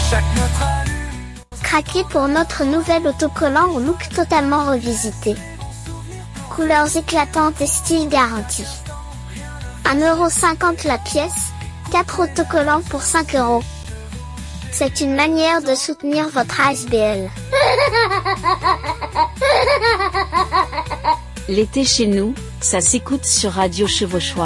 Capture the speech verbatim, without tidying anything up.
Craquez pour notre nouvel autocollant au look totalement revisité. Couleurs éclatantes et style garanti. un euro cinquante la pièce, quatre autocollants pour cinq euros. C'est une manière de soutenir votre A S B L. L'été chez nous, ça s'écoute sur Radio Chevauchois.